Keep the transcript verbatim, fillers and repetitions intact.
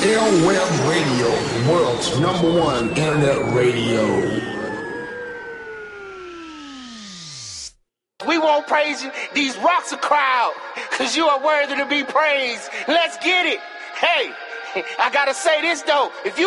Airweb Radio, world's number one internet radio. We won't praise you. These rocks will cry out, because you are worthy to be praised. Let's get it. Hey, I got to say this, though. If you